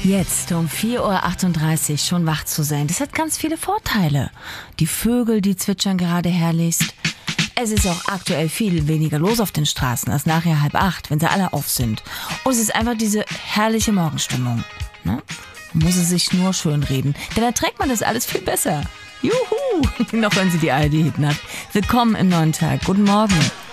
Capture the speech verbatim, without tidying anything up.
Jetzt um vier Uhr achtunddreißig schon wach zu sein, das hat ganz viele Vorteile. Die Vögel, die zwitschern gerade herrlichst. Es ist auch aktuell viel weniger los auf den Straßen als nachher halb acht, wenn sie alle auf sind. Und es ist einfach diese herrliche Morgenstimmung. Ne? Man muss es sich nur schönreden, denn dann trägt man das alles viel besser. Juhu! Noch hören Sie die A R D-Hitnacht. Willkommen im neuen Tag. Guten Morgen.